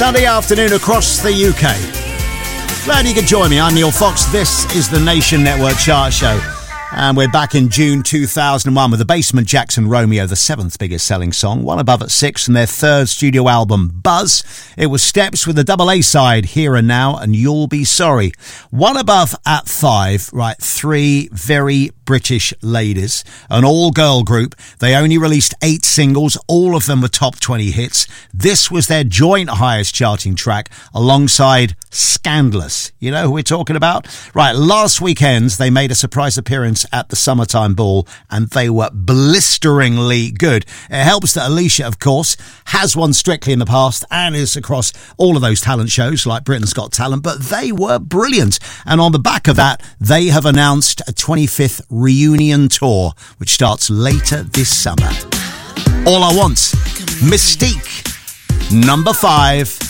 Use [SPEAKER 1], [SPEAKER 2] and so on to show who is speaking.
[SPEAKER 1] Sunday afternoon across the UK. Glad you could join me. I'm Neil Fox. This is the Nation Network Chart Show. And we're back in June 2001 with the Basement Jackson Romeo, the 7th biggest selling song, one above at 6 from their 3rd studio album, Buzz. It was Steps with the double A side, Here and Now and You'll Be Sorry. One above at 5, right, 3 very British ladies, an all-girl group. They only released 8 singles, all of them were top 20 hits. This was their joint highest charting track alongside Scandalous. You know who we're talking about? Right, last weekend they made a surprise appearance at the Summertime Ball and they were blisteringly good. It helps that Alicia, of course, has won Strictly in the past and is across all of those talent shows like Britain's Got Talent, but they were brilliant. And on the back of that, they have announced a 25th reunion tour, which starts later this summer. All I Want, Mystique, number 5.